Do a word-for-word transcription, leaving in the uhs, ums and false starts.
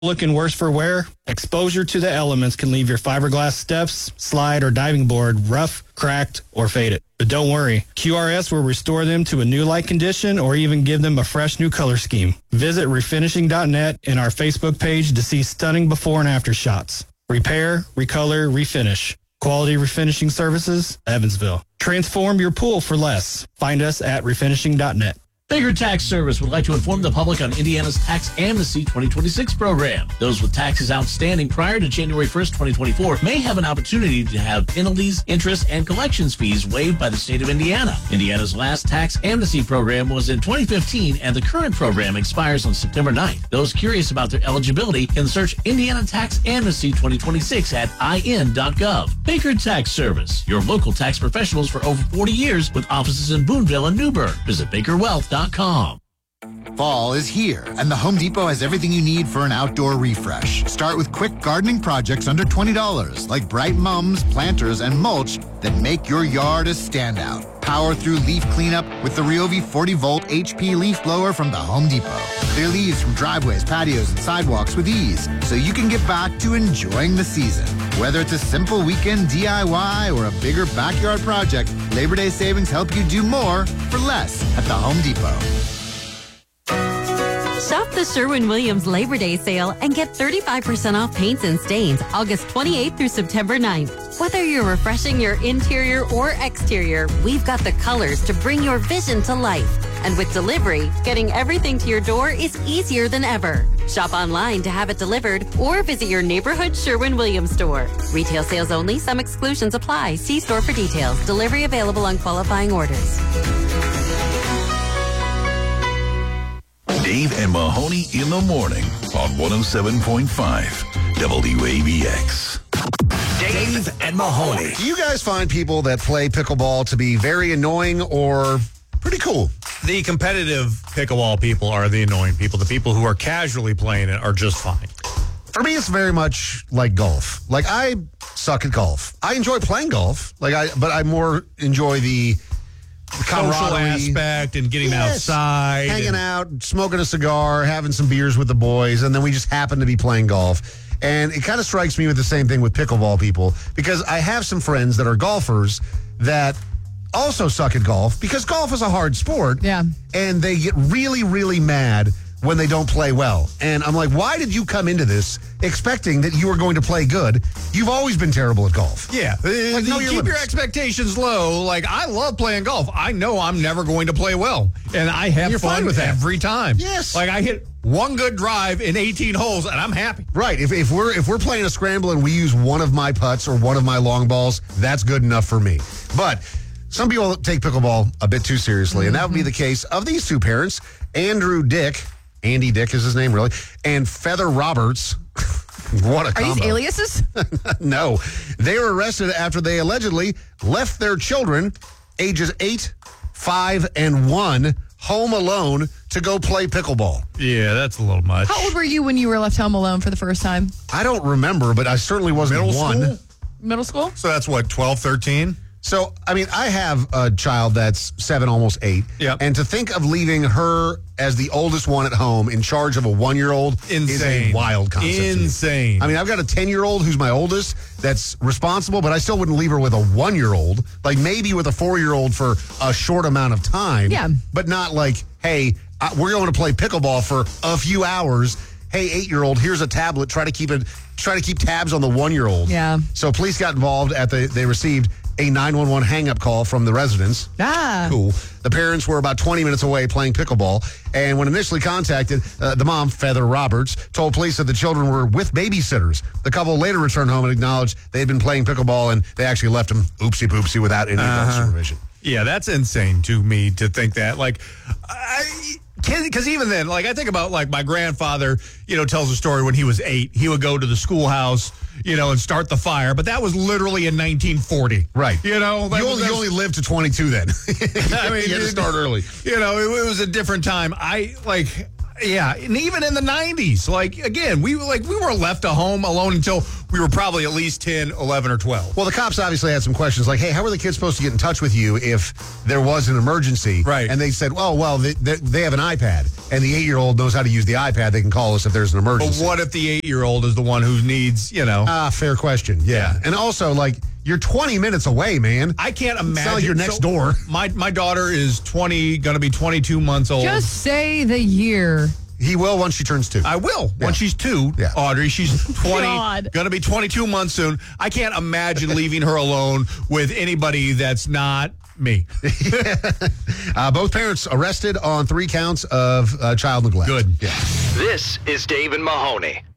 Looking worse for wear? Exposure to the elements can leave your fiberglass steps, slide, or diving board rough, cracked, or faded. But don't worry, Q R S will restore them to a new like condition or even give them a fresh new color scheme. Visit refinishing dot net and our Facebook page to see stunning before and after shots. Repair, recolor, refinish. Quality Refinishing Services, Evansville. Transform your pool for less. Find us at refinishing dot net. Baker Tax Service would like to inform the public on Indiana's Tax Amnesty twenty twenty-six program. Those with taxes outstanding prior to January first, twenty twenty-four may have an opportunity to have penalties, interest, and collections fees waived by the state of Indiana. Indiana's last Tax Amnesty program was in twenty fifteen, and the current program expires on September ninth. Those curious about their eligibility can search Indiana Tax Amnesty twenty twenty-six at I N dot gov. Baker Tax Service, your local tax professionals for over forty years with offices in Boonville and Newburgh. Visit baker wealth dot com. Fall is here, and the Home Depot has everything you need for an outdoor refresh. Start with quick gardening projects under twenty dollars, like bright mums, planters, and mulch that make your yard a standout. Power through leaf cleanup with the Ryobi forty volt H P leaf blower from the Home Depot. Clear leaves from driveways, patios, and sidewalks with ease, so you can get back to enjoying the season. Whether it's a simple weekend D I Y or a bigger backyard project, Labor Day savings help you do more for less at the Home Depot. Shop the Sherwin-Williams Labor Day sale and get thirty-five percent off paints and stains August twenty-eighth through September ninth. Whether you're refreshing your interior or exterior, we've got the colors to bring your vision to life. And with delivery, getting everything to your door is easier than ever. Shop online to have it delivered or visit your neighborhood Sherwin-Williams store. Retail sales only. Some exclusions apply. See store for details. Delivery available on qualifying orders. Dave and Mahoney in the morning on one oh seven point five W A B X. Dave and Mahoney. Do you guys find people that play pickleball to be very annoying or pretty cool? The competitive pickleball people are the annoying people. The people who are casually playing it are just fine. For me, it's very much like golf. Like, I suck at golf. I enjoy playing golf, like I, but I more enjoy the social aspect and getting yes. outside. Hanging and- out, smoking a cigar, having some beers with the boys, and then we just happen to be playing golf. And it kind of strikes me with the same thing with pickleball people, because I have some friends that are golfers that also suck at golf, because golf is a hard sport. Yeah. And they get really, really mad when they don't play well. And I'm like, why did you come into this expecting that you were going to play good? You've always been terrible at golf. Yeah. Like, know you your keep your limits. expectations low. Like, I love playing golf. I know I'm never going to play well. And I have You're fun fine with that. every time. Yes. Like, I hit one good drive in eighteen holes, and I'm happy. Right. If, if we're if we're playing a scramble and we use one of my putts or one of my long balls, that's good enough for me. But some people take pickleball a bit too seriously, mm-hmm. and that would be the case of these two parents, Andrew Dick. Andy Dick is his name, really. And Feather Roberts. What a combo. Are these aliases? No. They were arrested after they allegedly left their children, ages eight, five, and one, home alone to go play pickleball. Yeah, that's a little much. How old were you when you were left home alone for the first time? I don't remember, but I certainly wasn't Middle one. school? Middle school? So that's what, twelve, thirteen? So, I mean, I have a child that's seven, almost eight. Yep. And to think of leaving her as the oldest one at home in charge of a one-year-old is Insane. a wild concept to me. Insane. I mean, I've got a ten-year-old who's my oldest that's responsible, but I still wouldn't leave her with a one-year-old. Like, maybe with a four-year-old for a short amount of time. Yeah. But not like, hey, I, we're going to play pickleball for a few hours. Hey, eight-year-old, here's a tablet. Try to keep it. Try to keep tabs on the one-year-old. Yeah. So police got involved at the. They received a nine one one hang-up call from the residents. Ah. Cool. The parents were about twenty minutes away playing pickleball, and when initially contacted, uh, the mom, Feather Roberts, told police that the children were with babysitters. The couple later returned home and acknowledged they had been playing pickleball, and they actually left them oopsie-poopsie without any adult Uh-huh. supervision. Yeah, that's insane to me to think that. Like, I... Because even then, like, I think about, like, my grandfather, you know, tells a story when he was eight. He would go to the schoolhouse, you know, and start the fire. But that was literally in nineteen forty. Right. You know? You only, you only lived to twenty-two then. I mean, you had to start early. You know, it, it was a different time. I, like, Yeah, and even in the nineties, like, again, we were like we were left at home alone until we were probably at least ten, eleven, or twelve. Well, the cops obviously had some questions like, hey, how were the kids supposed to get in touch with you if there was an emergency? Right. And they said, well, well, they, they, they have an iPad, and the eight-year-old knows how to use the iPad. They can call us if there's an But emergency. what if the eight-year-old is the one who needs, you know? Ah, fair question. Yeah. Yeah. And also, like, you're twenty minutes away, man. I can't It's imagine. not like you're next So, door. My my daughter is twenty, going to be twenty-two months old. Just say the year. He will once she turns two. I will. Yeah. When she's two, Yeah. Audrey, she's twenty, God. going to be twenty-two months soon. I can't imagine leaving her alone with anybody that's not me. Uh, both parents arrested on three counts of uh, child neglect. Good. Yeah. This is Dave and Mahoney.